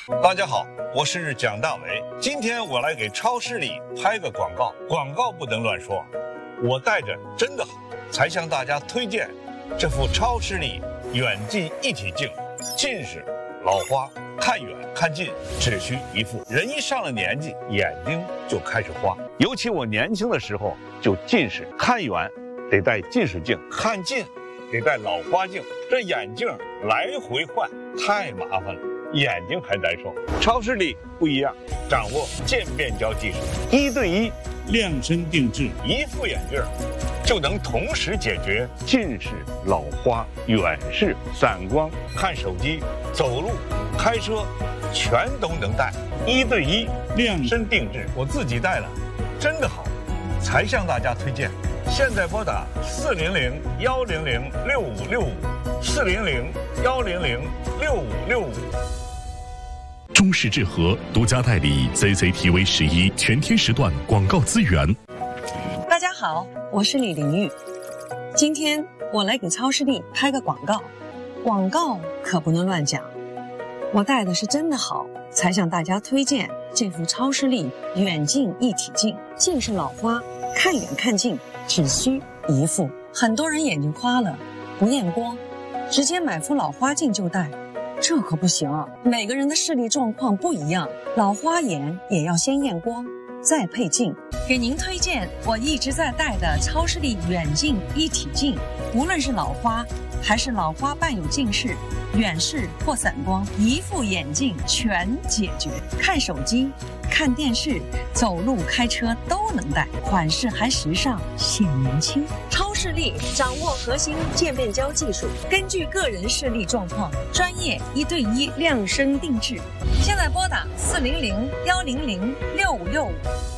大家好，我是蒋大为。今天我来给超市里拍个广告，广告不能乱说。我戴着真的好，才向大家推荐这副超视力远近一体镜。近视、老花，看远看近只需一副。人一上了年纪，眼睛就开始花。尤其我年轻的时候就近视，看远得戴近视镜，看近得戴老花镜。这眼镜来回换太麻烦了，眼睛还难受。超视力不一样，掌握渐变焦技术，1对1 量身定制， 一副眼镜就能同时解决近视、老花、远视、散光、看手机、走路、开车，全都能戴。1对1量身定制，我自己戴了，真的好，才向大家推荐。现在拨打400-100-6565，400-100-6565。 中视智和独家代理 CCTV11全天时段广告资源。 大家好，我是李玲玉。今天我来给超视力拍个广告，广告可不能乱讲。我戴的是真的好，才向大家推荐这副超视力远近一体镜。近视老花，看远看近只需一副。很多人眼睛花了不验光，直接买副老花镜就戴，这可不行啊！每个人的视力状况不一样，老花眼也要先验光再配镜。给您推荐我一直在戴的超视力远近一体镜，无论是老花还是老花伴有近视、远视或散光，一副眼镜全解决。看手机、看电视、走路、开车都能戴，款式还时尚显年轻。超视力掌握核心渐变焦技术，根据个人视力状况，专业1对1量身定制。现在拨打400-100-6565。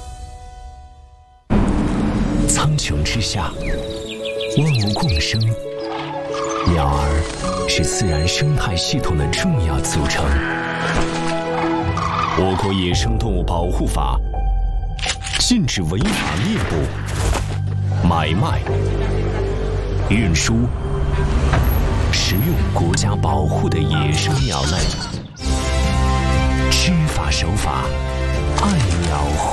苍穹之下，万物共生，鸟儿是自然生态系统的重要组成。我国野生动物保护法禁止违法猎捕、买卖、运输、食用国家保护的野生鸟类，知法守法，爱鸟。